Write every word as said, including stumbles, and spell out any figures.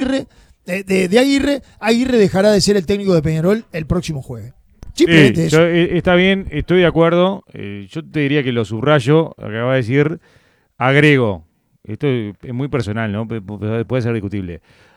Aguirre, de, de, de Aguirre, Aguirre dejará de ser el técnico de Peñarol el próximo jueves. Simplemente Sí, eso. yo, eh, está bien, estoy de acuerdo. Eh, yo te diría que lo subrayo, acaba de decir, agrego. Esto es muy personal, ¿no? Pu- pu- Puede ser discutible.